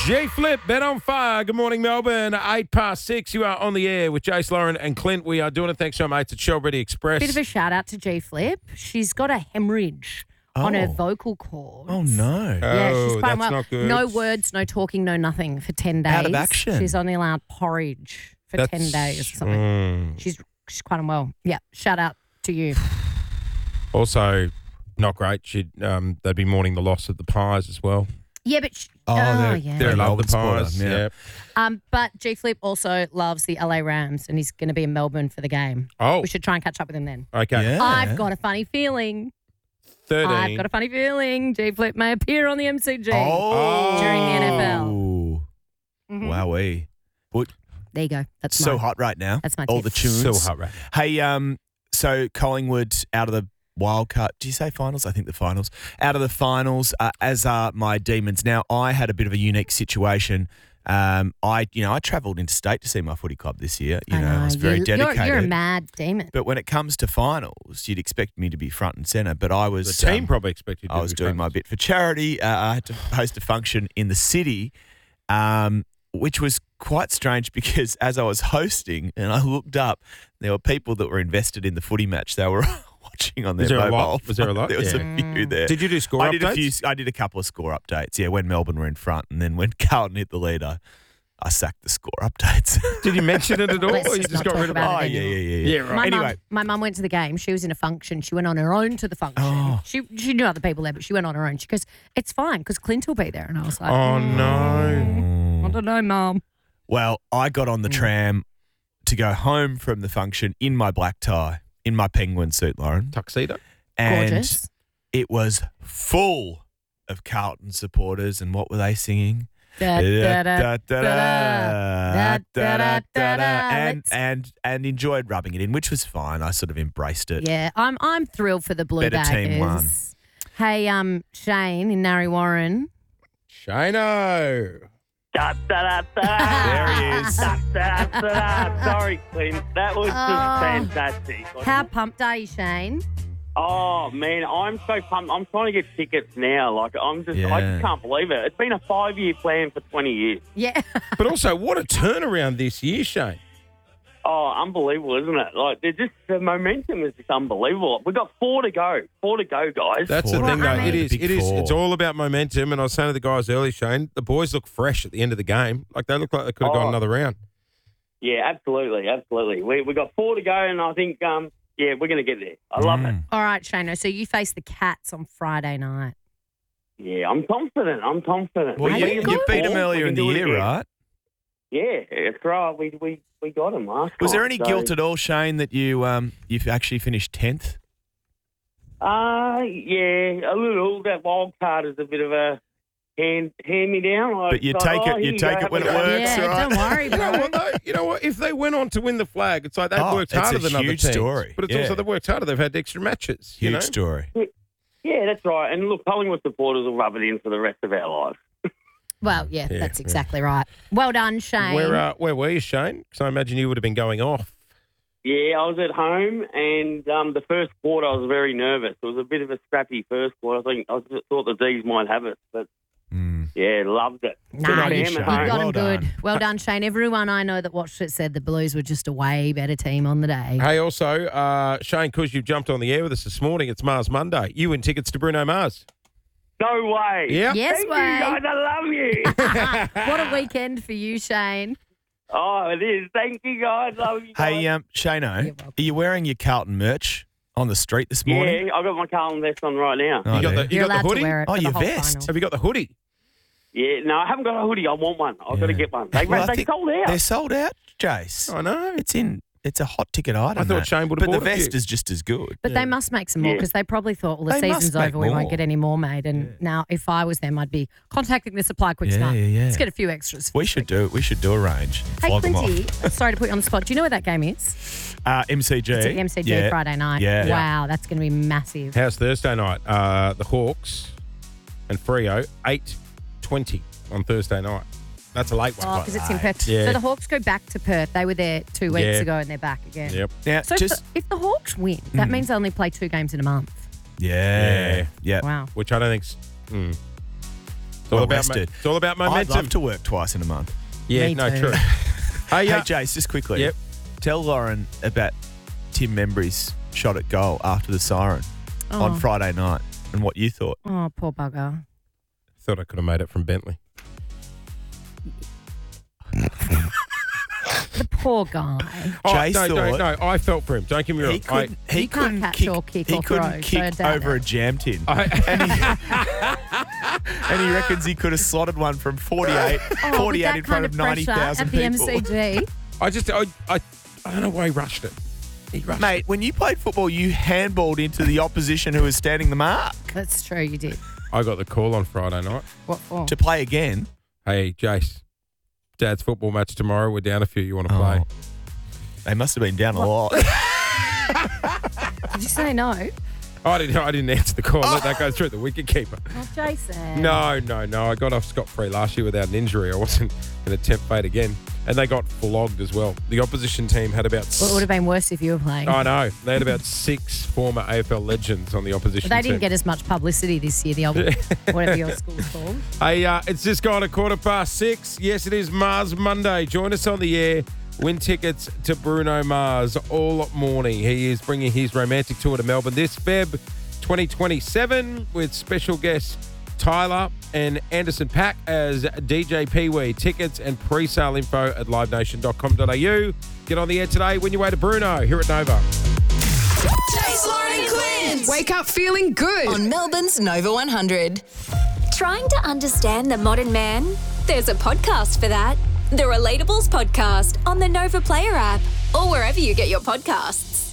G Flip, Bet on Fire. Good morning, Melbourne. 6:08. You are on the air with Jace, Lauren, and Clint. We are doing it thanks to our mates at Shelby Express. Bit of a shout out to G Flip. She's got a hemorrhage on her vocal cords. Oh, no. Yeah, she's Oh, quite that's well. not good. No words, no talking, no nothing for 10 days. Out of action. She's only allowed porridge for 10 days or something. She's quite unwell. Yeah, shout out to you. Also, not great. They'd be mourning the loss of the Pies as well. Yeah, but They love the Melbourne supporter, Pies. yeah. But G Flip also loves the LA Rams, and he's going to be in Melbourne for the game. Oh, We should try and catch up with him then. okay. Yeah. I've got a funny feeling. 13. I've got a funny feeling G Flip may appear on the MCG Oh. during the NFL. Mhm. Wowee. Well, There you go. That's so mine. hot right now. That's my All tip. the tunes. So hot, right? Hey, so Collingwood out of the wild card. Did you say finals? I think the finals. Out of the finals, as are my Demons. Now, I had a bit of a unique situation. I travelled interstate to see my footy club this year. I was very dedicated. You're a mad demon. But when it comes to finals, you'd expect me to be front and centre. But I was The team probably expected you I to was be doing my famous. bit for charity. I had to host a function in the city, which was quite strange because as I was hosting and I looked up, there were people that were invested in the footy match. They were watching on their Was there a mobile. lot? Was there a lot? There was Yeah. a few there. Did you do score I did updates? I did a couple of score updates. Yeah, when Melbourne were in front, and then when Carlton hit the lead, I sacked the score updates. Did you mention it at all, Let's or you just just not got talk rid of it? about Oh, it yeah, anymore. Yeah, right. Anyway. My mum went to the game. She was in a function. She went on her own to the function. Oh. She knew other people there, but she went on her own. She goes, "It's fine because Clint will be there." And I was like, Oh, no. I don't know, Mum." Well, I got on the tram to go home from the function in my black tie, in my penguin suit, Lauren. Tuxedo? And Gorgeous. it was full of Carlton supporters. And what were they singing? Da, da, da, da, da, da, da. And enjoyed rubbing it in, which was fine. I sort of embraced it. Yeah, I'm thrilled for the Blue Better team won. Baggers. Hey, Shane in Narry Warren. Shano. Da, da, da, da. There he is. Da, da, da, da. Sorry, Clint. That was just Oh. fantastic. How pumped are you, Shane? Oh, man, I'm so pumped. I'm trying to get tickets now. Like, I just Yeah. can't believe it. It's been a 5-year plan for 20 years. Yeah. But also, what a turnaround this year, Shane. Oh, unbelievable, isn't it? Like, the momentum is just unbelievable. We've got 4 to go. 4 to go, guys. That's the Four. thing, though. I mean- It is. Big It is. four. It's all about momentum. And I was saying to the guys earlier, Shane, the boys look fresh at the end of the game. Like, they look like they could have gone Oh. another round. Yeah, absolutely, absolutely. We got 4 to go, and I think, yeah, we're going to get there. I love it. All right, Shane. So you face the Cats on Friday night. Yeah, I'm confident. Well, Are you, you you good? beat them We earlier can in the do it year, again. right? Yeah, that's right. We got him last Was there time, any so- guilt at all, Shane, that you've actually finished 10th? Yeah, a little. That wild card is a bit of a hand me down. Like, But you take it- you take it when it works. Yeah, right? don't worry, You know bro. what, though? You know what? If they went on to win the flag, it's like they've Oh, worked it's harder a than other huge teams. story. But it's Yeah. also they've worked harder. They've had extra matches. Huge you know? story. Yeah, that's right. And look, Collingwood supporters will rub it in for the rest of our lives. Well, yeah, Yeah, that's yeah. exactly right. Well done, Shane. Where were you, Shane? Because I imagine you would have been going off. Yeah, I was at home, and the first quarter I was very nervous. It was a bit of a scrappy first quarter. I just thought the D's might have it, but yeah, loved it. Nah, Good on you him Shane. at got home. Well him good. done. Well done, Shane. Everyone I know that watched it said the Blues were just a way better team on the day. Hey, also, Shane, because you've jumped on the air with us this morning, it's Mars Monday. You win tickets to Bruno Mars. No way. Yeah. Yes, Thank you, way. guys. I love you. What a weekend for you, Shane. Oh, it is. Thank you, guys. Love you guys. Hey, Shano, You're welcome. are you wearing your Carlton merch on the street this morning? Yeah, I got my Carlton vest on right now. Oh, You got yeah. the, you You're got allowed the hoodie? to wear it. Oh, for your the whole vest. final. Have you got the hoodie? Yeah, no, I haven't got a hoodie. I want one. I've got to Yeah. get one. They Well, I think sold out. They're sold out, Jace. I know. It's a hot ticket item. I thought that. Shane would have But the bought a few. vest is just as good. But they must make some more Yeah. because they probably thought, well, the They must season's make over, we won't more. get any more made. And now, if I was them, I'd be contacting the supply quick Yeah, start. yeah. Let's get a few extras. We should do a range. Hey, Flog 'em off. Quinty, sorry to put you on the spot. Do you know where that game is? MCG. It's at the MCG Yeah. Friday night. Yeah. Wow, that's going to be massive. How's Thursday night? The Hawks and Freo, 8:20 on Thursday night. That's a late one. Oh, because it's in Perth. Yeah. So the Hawks go back to Perth. They were there 2 weeks Yeah. ago and they're back again. Yep. Now, So just if the Hawks win, that means they only play 2 games in a month. yeah. Wow. Which I don't think's. It's all well about rested. It's all about I'd momentum. love to work twice in a month. Yeah, Me no, too. true. Hey, Hey, Jace, just quickly. Yep. Tell Lauren about Tim Membry's shot at goal after the siren on Friday night and what you thought. Oh, poor bugger. Thought I could have made it from Bentley. The poor guy. Oh, Jace no, thought I felt for him. Don't get me wrong. He can't catch or kick he or couldn't throw, kick so I doubt over it. a jam tin. And he reckons he could have slotted one from 48 with that in front kind of pressure 90,000 at the people. MCG. I don't know why he rushed it. He rushed Mate, when you played football, you handballed into the opposition who was standing the mark. That's true, you did. I got the call on Friday night. What for? To play again. Hey, Jace, Dad's football match tomorrow. We're down a few. You want to play? They must have been down a lot. Did you say no? I didn't answer the call. Let that go through the wicket keeper. Oh, Jason. No. I got off scot-free last year without an injury. I wasn't going to tempt fate again. And they got flogged as well. The opposition team had about... Well, it would have been worse if you were playing. I know. They had about 6 former AFL legends on the opposition But they team. didn't get as much publicity this year, the old, whatever your school's called. Hey, it's just gone 6:15. Yes, it is Mars Monday. Join us on the air. Win tickets to Bruno Mars all morning. He is bringing his romantic tour to Melbourne this Feb 2027 with special guests Tyler and Anderson Paak as DJ Pee-wee. Tickets and pre-sale info at livenation.com.au. Get on the air today. Win your way to Bruno here at Nova. Jace, Lauren and Clint. Wake up feeling good On Melbourne's Nova 100. Trying to understand the modern man? There's a podcast for that. The Relatables Podcast on the Nova Player app or wherever you get your podcasts.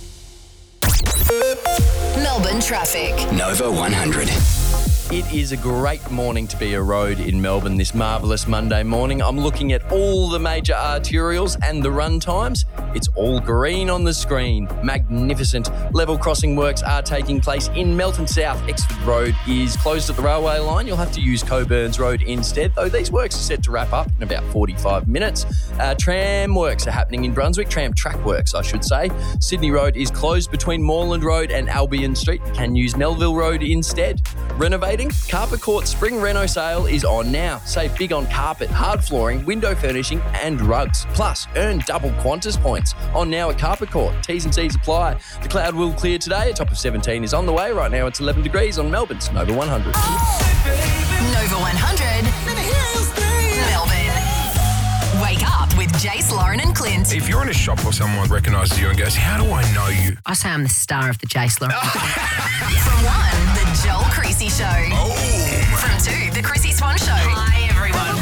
Melbourne traffic. Nova 100. It is a great morning to be a road in Melbourne this marvellous Monday morning. I'm looking at all the major arterials and the run times. It's all green on the screen. Magnificent. Level crossing works are taking place in Melton South. Exford Road is closed at the railway line. You'll have to use Coburn's Road instead, though these works are set to wrap up in about 45 minutes. Tram works are happening in Brunswick. Tram track works, I should say. Sydney Road is closed between Moreland Road and Albion Street. You can use Melville Road instead. Renovating? Carpet Court Spring Reno sale is on now. Save big on carpet, hard flooring, window furnishing and rugs. Plus, earn double Qantas points on now at Carpet Court. T's and C's apply. The cloud will clear today. A top of 17 is on the way. Right now it's 11 degrees on Melbourne's Nova 100. Nova 100. Melbourne. Wake up with Jace, Lauren and Clint. If you're in a shop or someone recognises you and goes, how do I know you? I say I'm the star of the Jace Lauren. From 1, the Joel Creasy Show. From 2, the Chrissy Swan Show. Hi, everyone.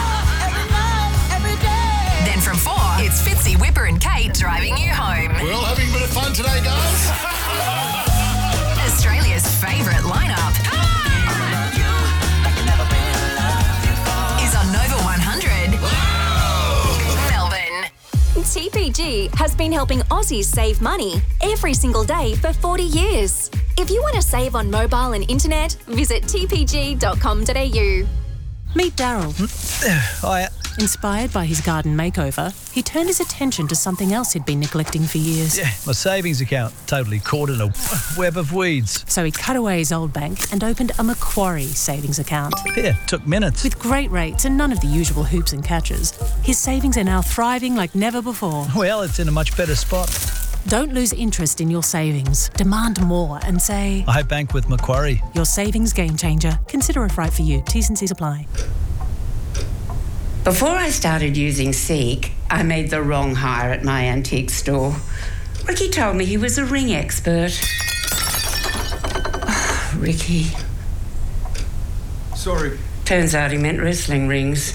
Then from 4, it's Fitzy, Whipper and Kate driving you home. We're all having a bit of fun today, guys. Australia's favourite lineup is on Nova 100. Melbourne. TPG has been helping Aussies save money every single day for 40 years. If you want to save on mobile and internet, visit tpg.com.au. Meet Daryl. Hiya. Inspired by his garden makeover, he turned his attention to something else he'd been neglecting for years. Yeah, my savings account. Totally caught in a web of weeds. So he cut away his old bank and opened a Macquarie savings account. Yeah, took minutes. With great rates and none of the usual hoops and catches, his savings are now thriving like never before. Well, it's in a much better spot. Don't lose interest in your savings. Demand more and say, I bank with Macquarie. your savings game changer. Consider if right for you. T's and C's apply. Before I started using Seek, I made the wrong hire at my antique store. Ricky told me he was a ring expert. Oh, Ricky. Sorry. Turns out he meant wrestling rings.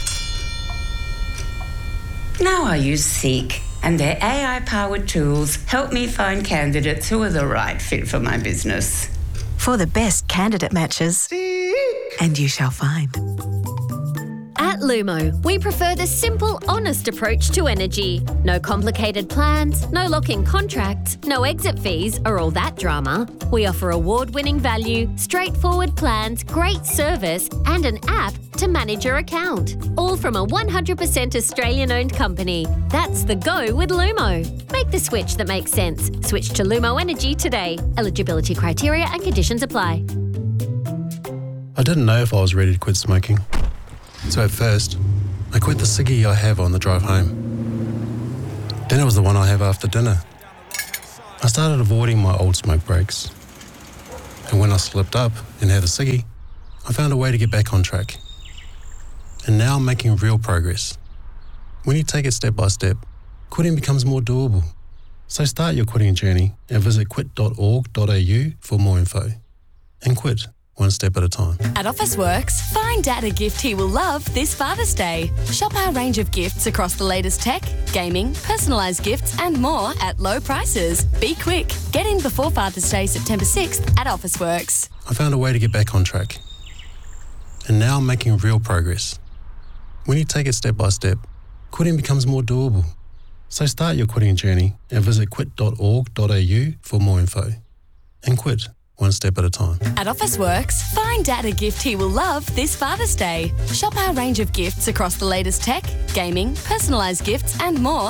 Now I use Seek, and their AI-powered tools help me find candidates who are the right fit for my business. For the best candidate matches, and you shall find. At Lumo, we prefer the simple, honest approach to energy. No complicated plans, no lock-in contracts, no exit fees or all that drama. We offer award-winning value, straightforward plans, great service and an app to manage your account. All from a 100% Australian-owned company. That's the go with Lumo. Make the switch that makes sense. Switch to Lumo Energy today. Eligibility criteria and conditions apply. I didn't know if I was ready to quit smoking. So at first, I quit the ciggy I have on the drive home. Then it was the one I have after dinner. I started avoiding my old smoke breaks. And when I slipped up and had a ciggy, I found a way to get back on track. And now I'm making real progress. When you take it step by step, quitting becomes more doable. So start your quitting journey and visit quit.org.au for more info. And quit one step at a time. At Officeworks, find Dad a gift he will love this Father's Day. Shop our range of gifts across the latest tech, gaming, personalised gifts and more at low prices. Be quick. Get in before Father's Day, September 6th at Officeworks. I found a way to get back on track. And now I'm making real progress. When you take it step by step, quitting becomes more doable. So start your quitting journey and visit quit.org.au for more info. And quit one step at a time. At Officeworks, find Dad a gift he will love this Father's Day. Shop our range of gifts across the latest tech, gaming, personalised gifts and more